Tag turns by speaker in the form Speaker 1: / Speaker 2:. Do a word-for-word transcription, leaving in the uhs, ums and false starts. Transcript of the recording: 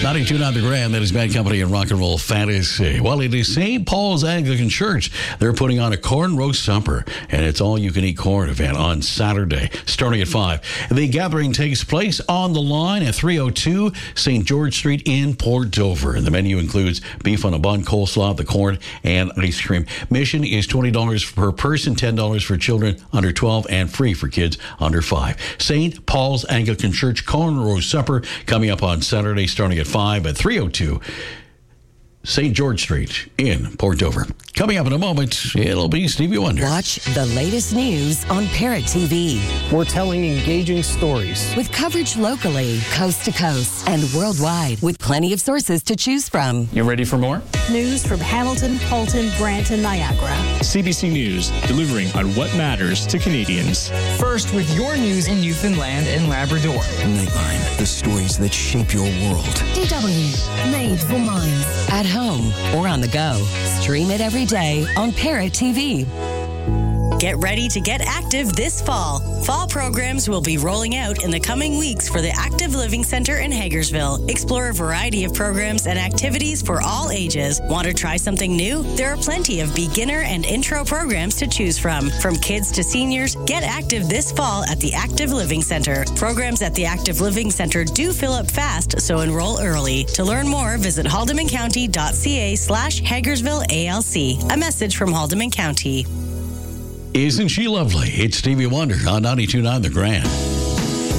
Speaker 1: ninety-two point nine The Grand, that is Bad Company and Rock and Roll Fantasy. Well, it is Saint Paul's Anglican Church. They're putting on a corn roast supper, and it's all-you-can-eat corn event on Saturday, starting at five. The gathering takes place on the line at three oh two Saint George Street in Port Dover. And the menu includes beef on a bun, coleslaw, the corn, and ice cream. Mission is twenty dollars per person, ten dollars for children under twelve, and free for kids under five. Saint Paul's Anglican Church corn roast supper coming up on Saturday, starting at five at three oh two Saint George Street in Port Dover. Coming up in a moment, it'll be Stevie Wonder.
Speaker 2: Watch the latest news on Parrot T V.
Speaker 3: We're telling engaging stories.
Speaker 2: With coverage locally, coast to coast, and worldwide, with plenty of sources to choose from.
Speaker 4: You ready for more?
Speaker 5: News from Hamilton, Halton, Brant, and Niagara.
Speaker 4: C B C News, delivering on what matters to Canadians.
Speaker 6: First, with your news in Newfoundland and Labrador.
Speaker 7: Nightline, the stories that shape your world.
Speaker 2: D W, made for minds. At home or on the go. Stream it every day on Parrot T V.
Speaker 8: Get ready to get active this fall. Fall programs will be rolling out in the coming weeks for the Active Living Center in Hagersville. Explore a variety of programs and activities for all ages. Want to try something new? There are plenty of beginner and intro programs to choose from. From kids to seniors, get active this fall at the Active Living Center. Programs at the Active Living Center do fill up fast, so enroll early. To learn more, visit haldemancounty.ca slash Hagersville ALC. A message from Haldeman County.
Speaker 1: Isn't she lovely? It's Stevie Wonder on ninety-two point nine The Grand.